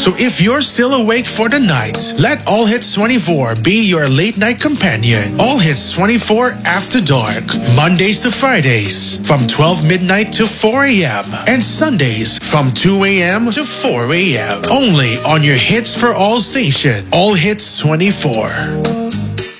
So if you're still awake for the night, let All Hits 24 be your late night companion. All Hits 24 After Dark, Mondays to Fridays from 12 midnight to 4 a.m. and Sundays from 2 a.m. to 4 a.m. Only on your Hits for All station, All Hits 24.